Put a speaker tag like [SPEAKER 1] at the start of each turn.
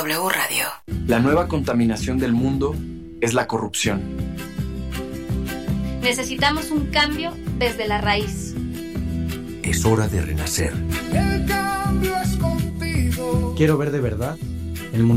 [SPEAKER 1] W Radio.
[SPEAKER 2] La nueva contaminación del mundo es la corrupción.
[SPEAKER 3] Necesitamos un cambio desde la raíz.
[SPEAKER 4] Es hora de renacer.
[SPEAKER 5] El cambio es contigo.
[SPEAKER 6] Quiero ver de verdad